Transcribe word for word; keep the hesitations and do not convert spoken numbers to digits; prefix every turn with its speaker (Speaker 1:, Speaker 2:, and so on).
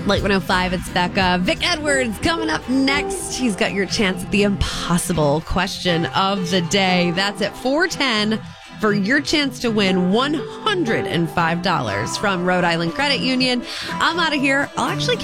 Speaker 1: Late one oh five, it's Becca. Vic Edwards coming up next. He's got your chance at the impossible question of the day. That's at four ten for your chance to win one hundred five dollars from Rhode Island Credit Union. I'm out of here. I'll actually catch